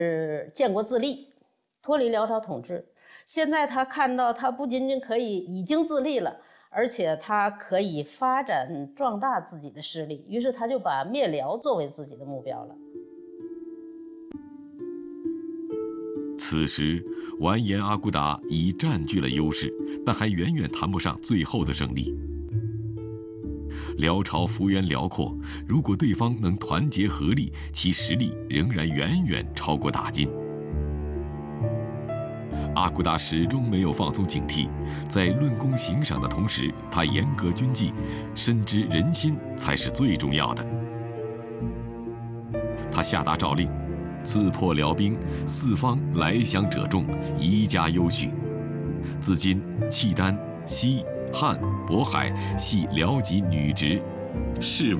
建国自立，脱离辽朝统治。现在他看到，他不仅仅已经自立了，而且他可以发展壮大自己的势力，于是他就把灭辽作为自己的目标了。 此时，完颜阿骨打已占据了优势，但还远远谈不上最后的胜利。辽朝幅员辽阔，如果对方能团结合力，其实力仍然远远超过大金。阿骨打始终没有放松警惕，在论功行赏的同时，他严格军纪，深知人心才是最重要的。他下达诏令，自破辽兵，四方来降者众，宜加优许。自今契丹、西汉、渤海系辽籍女直，士